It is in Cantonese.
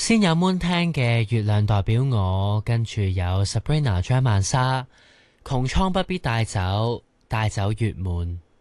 先有 Moon 聽嘅月亮代表我，跟住有 Sabrina 張曼莎，窮蒼不必帶走，帶走月滿。